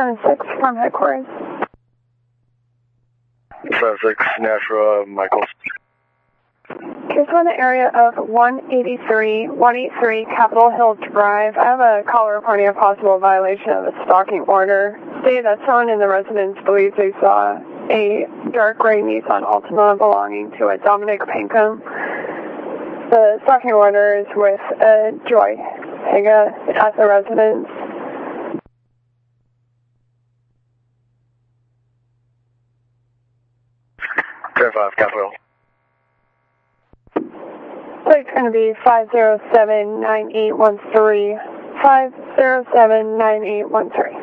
276 from headquarters. 276, Nashua, Michael. Here's on the area of 183 Capitol Hill Drive. I have a caller reporting a possible violation of a stalking order. Stated that someone in the residence believes they saw a dark gray Nissan Altima belonging to a Dominic Pinkham. The stalking order is with Joy Higa at the residence. 10-5, Capitol. So it's going to be 507-9813. 507-9813.